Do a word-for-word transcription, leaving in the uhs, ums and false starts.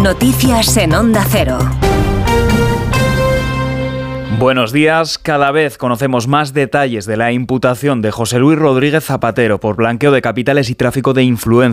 Noticias en Onda Cero. Buenos días. Cada vez conocemos más detalles de la imputación de José Luis Rodríguez Zapatero por blanqueo de capitales y tráfico de influencias.